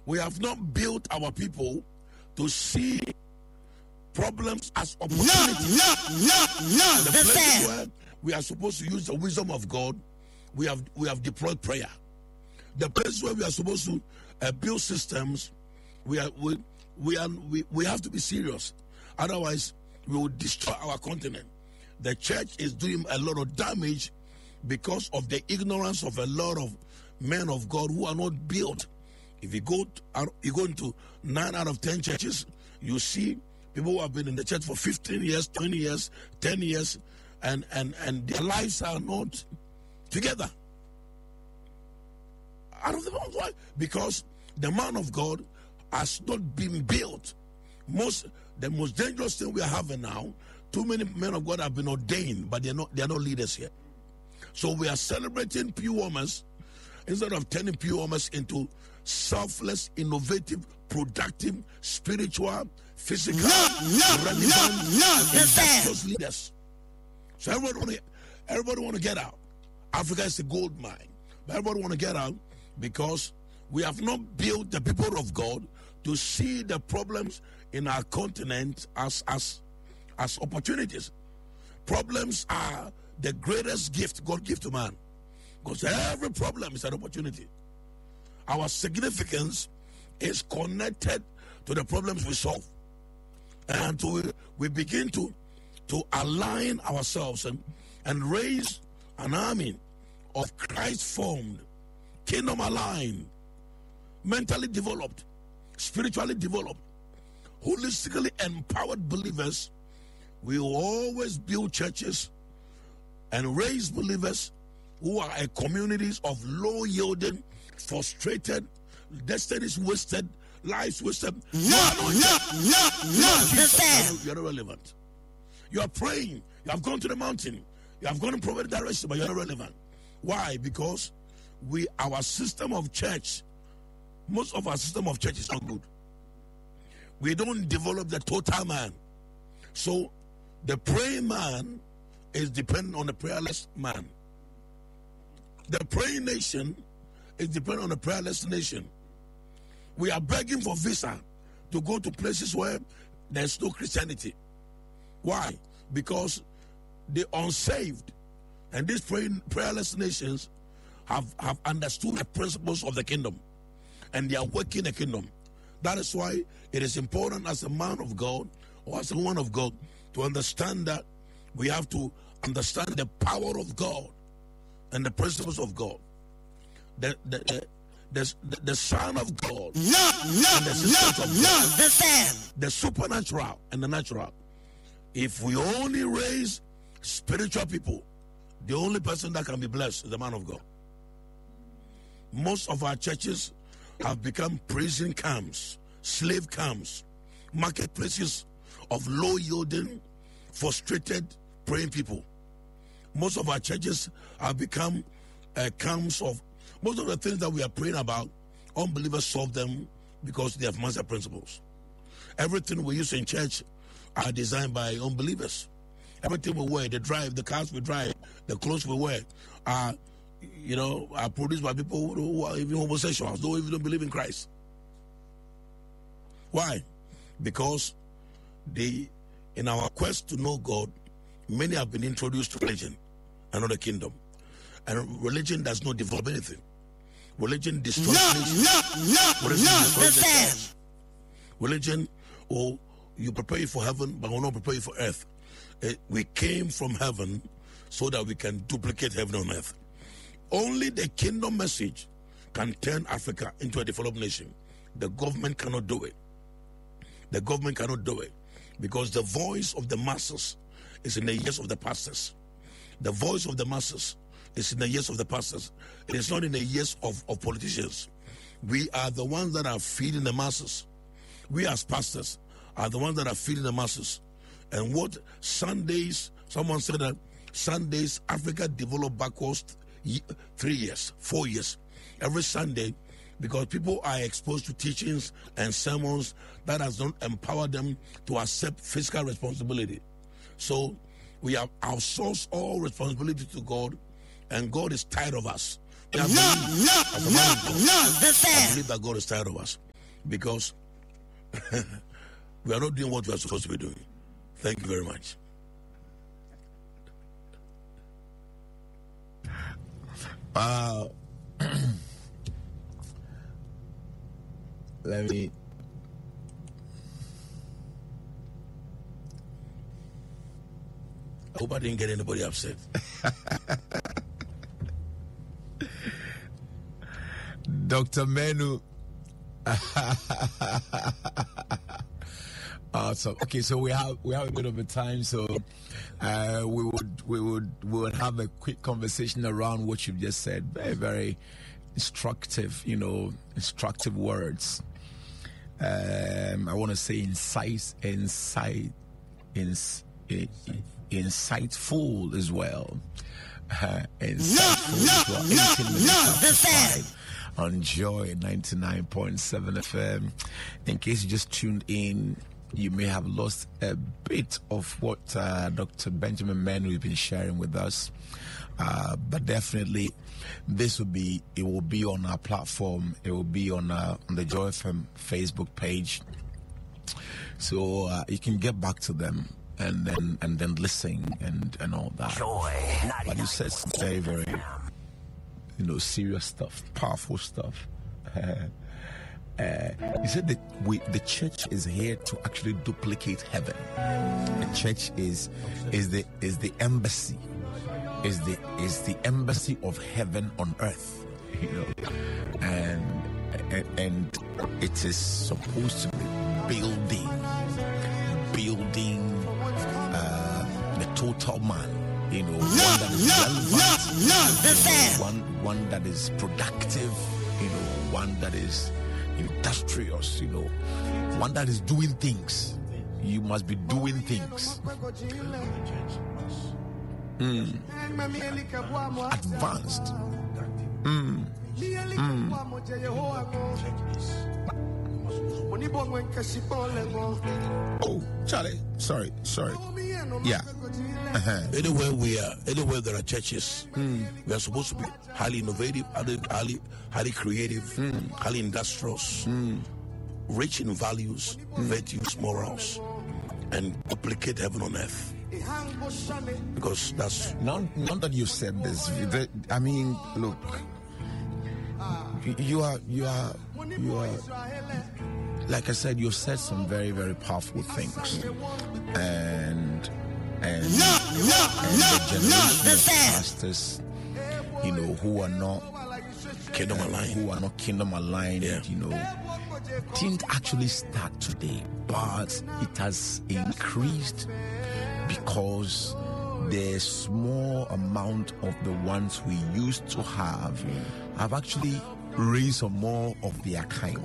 We have not built our people to see problems as opportunities. The places where we are supposed to use the wisdom of God, we have deployed prayer. The places where we are supposed to build systems, we have to be serious. Otherwise, we will destroy our continent. The church is doing a lot of damage because of the ignorance of a lot of men of God who are not built. If you go into 9 out of 10 churches, you see people who have been in the church for 15 years, 20 years, 10 years, and their lives are not together. I don't know why. Because the man of God has not been built. The most dangerous thing we are having now, too many men of God have been ordained, but they are not leaders yet. So we are celebrating pew warmers instead of turning pew warmers into selfless, innovative, productive, spiritual, physical, relevant, industrious leaders. So everybody want to get out. Africa is a gold mine, but everybody want to get out because we have not built the people of God to see the problems in our continent as opportunities. Problems are the greatest gift God gives to man, because every problem is an opportunity. Our significance is connected to the problems we solve, and we begin to align ourselves and raise an army of Christ-formed, kingdom-aligned, mentally developed, spiritually developed, holistically empowered believers. We will always build churches and raise believers who are a communities of low-yielding, frustrated, destinies wasted, lives wasted. You are not relevant. You are praying. You have gone to the mountain. You have gone in prophetic direction, but you are not relevant. Why? Because our system of church, most of our system of church is not good. We don't develop the total man. So the praying man is dependent on the prayerless man. The praying nation is dependent on the prayerless nation. We are begging for visa to go to places where there's no Christianity. Why? Because the unsaved and these prayerless nations have understood the principles of the kingdom, and they are working the kingdom. That is why it is important as a man of God or as a woman of God to understand that we have to understand the power of God and the principles of God. The Son of God and the systems of God, the supernatural and the natural. If we only raise spiritual people, the only person that can be blessed is the man of God. Most of our churches have become prison camps, slave camps, marketplaces of low-yielding, frustrated, praying people. Most of our churches have become camps of, most of the things that we are praying about, unbelievers solve them because they have master principles. Everything we use in church are designed by unbelievers. Everything we wear, the cars we drive, the clothes we wear are produced by people who are even homosexuals, who even don't believe in Christ. Why? Because in our quest to know God, many have been introduced to religion and not the kingdom. And religion does not develop anything. Religion destroys nations. Religion, you prepare you for heaven, but will not prepare you for earth. We came from heaven so that we can duplicate heaven on earth. Only the kingdom message can turn Africa into a developed nation. The government cannot do it. The government cannot do it because the voice of the masses is in the ears of the pastors. The voice of the masses is in the ears of the pastors. It is not in the ears of politicians. We are the ones that are feeding the masses. We as pastors are the ones that are feeding the masses. And what Sundays, someone said that Sundays, Africa developed backwards 3 years, 4 years. Every Sunday, because people are exposed to teachings and sermons that has not empowered them to accept fiscal responsibility. So we have outsourced all responsibility to God, and God is tired of us. I believe that God is tired of us. because we are not doing what we are supposed to be doing. Thank you very much. Let me. I hope I didn't get anybody upset. Dr. Menu. Awesome. Okay, so we have a bit of a time, so we would have a quick conversation around what you've just said. Very, very instructive, instructive words. I want to say insightful as well. On Joy 99.7 FM. In case you just tuned in, you may have lost a bit of what Dr. Benjamin Menu has been sharing with us, but definitely it will be on our platform. It will be on the Joy FM Facebook page, so you can get back to them and then listen and all that. Joy. But you said some very, very serious stuff, powerful stuff. You said that the church is here to actually duplicate heaven. The church is the embassy, is the embassy of heaven on earth, and it is supposed to be building the total man. One that is relevant, one that is productive, one that is industrious, one that is doing things. You must be doing things. Advanced. Oh, Charlie, sorry. Yeah. Anywhere there are churches, we are supposed to be highly innovative, highly creative, highly industrious, rich in values, virtues, morals, and duplicate heaven on earth. Because that's now that you said this, I mean, look, you are like I said, you said some very, very powerful things, and the generation of pastors, who are not kingdom aligned, didn't actually start today, but it has increased because the small amount of the ones we used to have actually raised some more of their kind.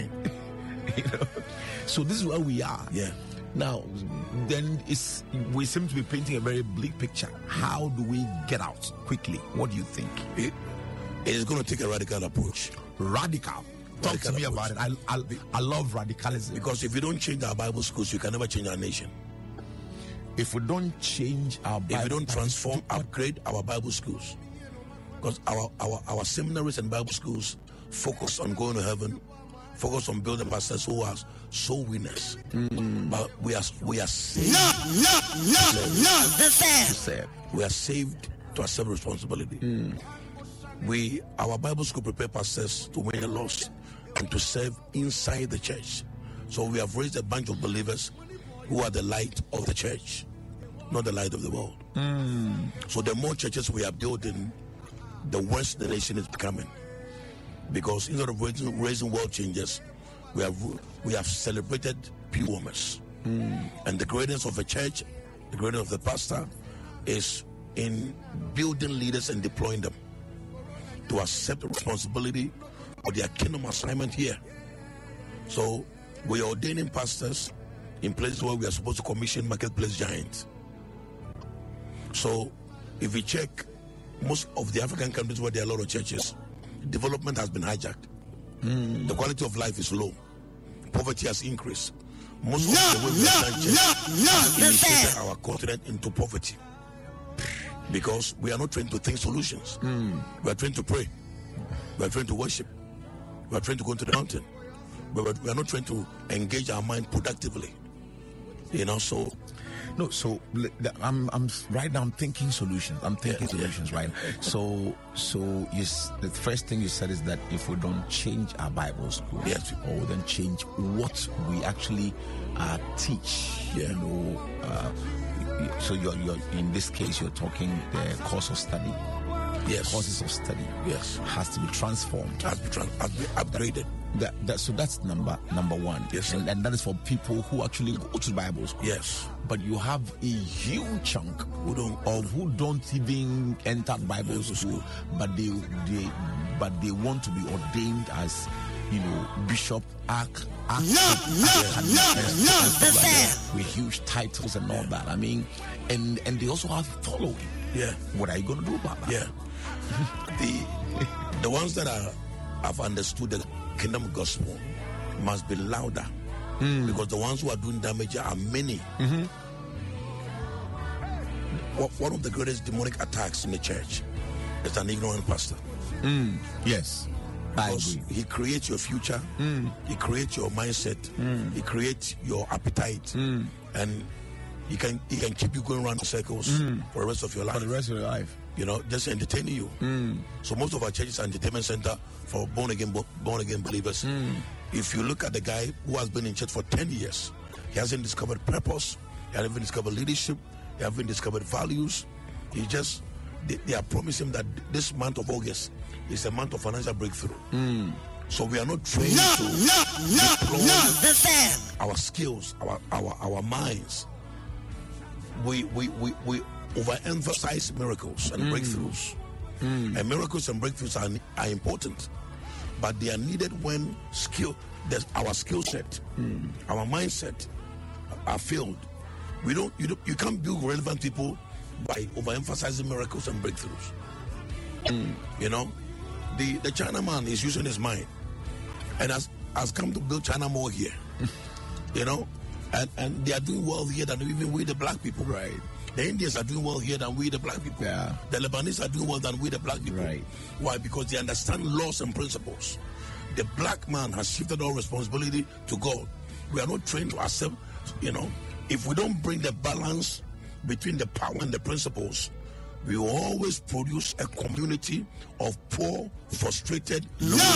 So this is where we are. Yeah. Now, then we seem to be painting a very bleak picture. How do we get out quickly? What do you think? It is going to take a radical approach. Radical. Talk to me about it. I love radicalism. Because if we don't change our Bible schools, we can never change our nation. If we don't change our Bible, if we don't transform, upgrade our Bible schools, because our seminaries and Bible schools focus on going to heaven, focus on building pastors who are soul winners. But we are saved. We are saved to accept responsibility. Our Bible school prepare pastors to win the lost and to serve inside the church. So we have raised a bunch of believers who are the light of the church, not the light of the world. So the more churches we are building, the worse the nation is becoming. Because instead of raising world changers, we have celebrated pew warmers. And the greatness of a church, the greatness of the pastor, is in building leaders and deploying them to accept the responsibility of their kingdom assignment here. So we are ordaining pastors in places where we are supposed to commission marketplace giants. So if we check most of the African countries where there are a lot of churches, development has been hijacked. The quality of life is low. Poverty has increased. Most of the way we have done church has initiated our continent into poverty. Because we are not trained to think solutions. We are trained to pray. We are trained to worship. We are trained to go into the mountain. but we are not trying to engage our mind productively. So. No, so I'm right now. I'm thinking solutions. Right? So yes, the first thing you said is that if we don't change our Bible school, or we don't change what we actually teach, so you're in this case you're talking the course of study. Yes. Courses of study. Yes. Has to be transformed. Has to be upgraded. So that's number one. Yes. And that is for people who actually go to Bible school. Yes. But you have a huge chunk who don't even enter Bible school, but they want to be ordained as bishop, with huge titles and all that. I mean, and they also have following. Yeah. What are you going to do about that? Yeah. The ones that have understood the kingdom gospel must be louder, because the ones who are doing damage are many. Mm-hmm. One of the greatest demonic attacks in the church is an ignorant pastor. Yes. Because he creates your future, he creates your mindset, he creates your appetite, and he can keep you going around in circles for the rest of your life. For the rest of your life. Just entertaining you. So most of our churches are entertainment center for born again believers. If you look at the guy who has been in church for 10 years, he hasn't discovered purpose, he hasn't discovered leadership, he hasn't discovered values. They are promising that this month of August is a month of financial breakthrough. So we are not trained to deploy our skills, our minds. We overemphasize miracles and breakthroughs. And miracles and breakthroughs are important, but they are needed when our skill set, our mindset are failed. You can't build relevant people by overemphasizing miracles and breakthroughs. The Chinaman is using his mind and has come to build China more here. And they are doing well here than even we the black people. Right. The Indians are doing well here than we the black people. Yeah. The Lebanese are doing well than we the black people. Right. Why? Because they understand laws and principles. The black man has shifted all responsibility to God. We are not trained to accept, if we don't bring the balance between the power and the principles, we will always produce a community of poor, frustrated,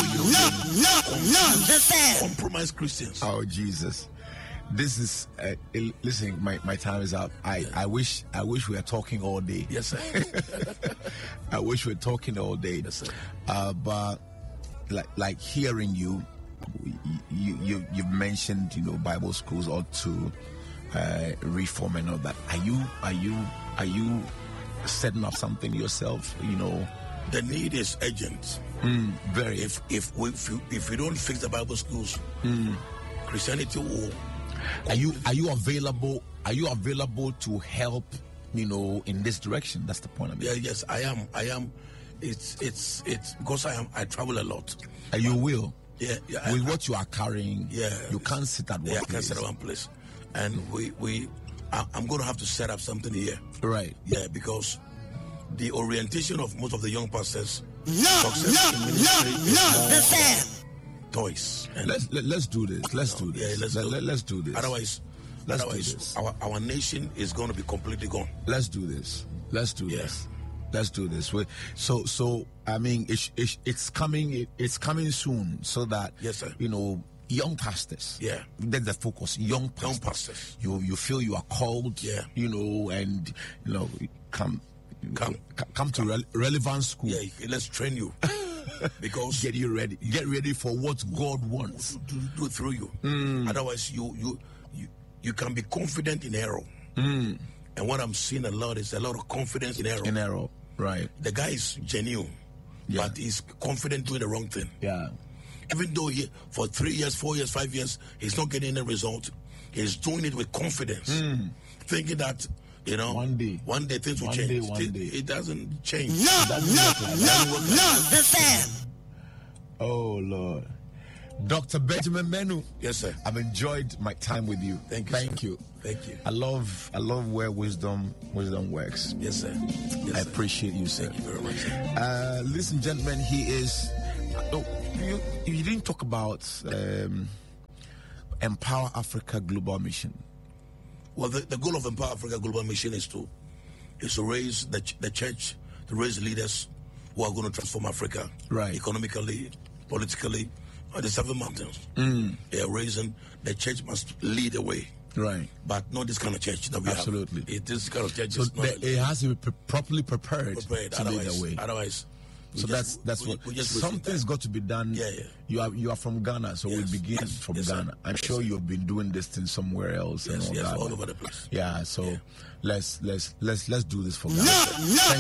compromised Christians. Oh, Jesus. This is listen. My time is up. I wish we were talking all day. Yes, sir. I wish we were talking all day. Yes, sir. But like hearing you mentioned Bible schools ought to reform and all that. Are you setting up something yourself? The need is urgent. Very. If we don't fix the Bible schools, Christianity will. Are you available? Are you available to help? In this direction. That's the point of it. Yeah, yes, I am. It's because I travel a lot. And you will. Yeah. With what you are carrying. Yeah. You can't sit at one place. I can't sit at one place. And I'm going to have to set up something here. Right. Yeah, because the orientation of most of the young pastors, success in ministry is more toys. Let's do this. Let's do this. Yeah, let's do this. Otherwise, our nation is going to be completely gone. Let's do this. Let's do this. Let's do this. So I mean, it's coming. It's coming soon. So that yes, sir. Young pastors. Yeah. That's the focus. Young pastors. You feel you are called. Yeah. And come to relevant school. Yeah. Let's train you. Because get you ready. Get ready for what God wants to do through you. Otherwise, you can be confident in error. And what I'm seeing a lot is a lot of confidence in error. In error, right? The guy is genuine, but he's confident doing the wrong thing. Yeah. Even though for 3 years, 4 years, 5 years, he's not getting any result, he's doing it with confidence, thinking that one day things will change. It doesn't change. Oh Lord, Dr. Benjamin Menu. Yes, sir. I've enjoyed my time with you. Thank you. Thank you. I love where wisdom works. Yes, sir. Yes, I appreciate you, sir. Thank you very much. Listen, gentlemen, he is. You didn't talk about Empower Africa Global Mission? Well, the goal of Empower Africa Global Mission is to raise the church, to raise leaders who are going to transform Africa, right, economically, politically, on the 7 mountains. They are raising the church must lead the way. Right. But not this kind of church that we Absolutely. have. This kind of church so is not. It has to be properly prepared to lead the way. Otherwise. So that's what something's got to be done. Yeah. You are from Ghana, so we begin from Ghana. I'm sure you've been doing this thing somewhere else and all that. All over the place. Yeah. So let's do this for Ghana.